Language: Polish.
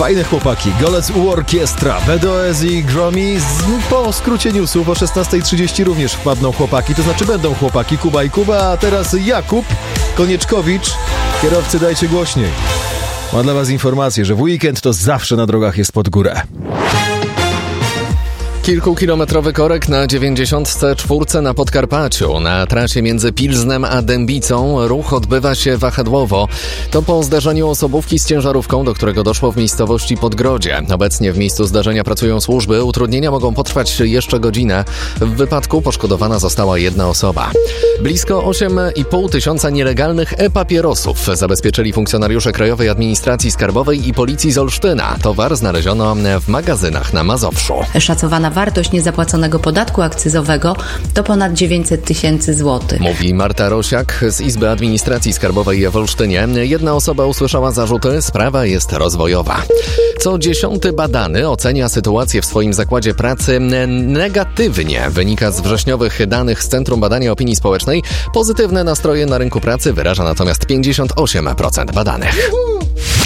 Fajne chłopaki, Golec U Orkiestra, BDOS i Gromi. Po skrócie newsów o 16:30 również wpadną chłopaki, to znaczy będą chłopaki Kuba i Kuba, a teraz Jakub Konieczkowicz. Kierowcy, dajcie głośniej. Ma dla was informację, że w weekend to zawsze na drogach jest pod górę. Kilkukilometrowy korek na 94 na Podkarpaciu. Na trasie między Pilznem a Dębicą ruch odbywa się wahadłowo. To po zdarzeniu osobówki z ciężarówką, do którego doszło w miejscowości Podgrodzie. Obecnie w miejscu zdarzenia pracują służby. Utrudnienia mogą potrwać jeszcze godzinę. W wypadku poszkodowana została jedna osoba. Blisko 8,5 tysiąca nielegalnych e-papierosów zabezpieczyli funkcjonariusze Krajowej Administracji Skarbowej i Policji z Olsztyna. Towar znaleziono w magazynach na Mazowszu. Szacowana wartość niezapłaconego podatku akcyzowego to ponad 900 tysięcy złotych. Mówi Marta Rosiak z Izby Administracji Skarbowej w Olsztynie. Jedna osoba usłyszała zarzuty, sprawa jest rozwojowa. Co 10. badany ocenia sytuację w swoim zakładzie pracy negatywnie. Wynika z wrześniowych danych z Centrum Badania Opinii Społecznej. Pozytywne nastroje na rynku pracy wyraża natomiast 58% badanych.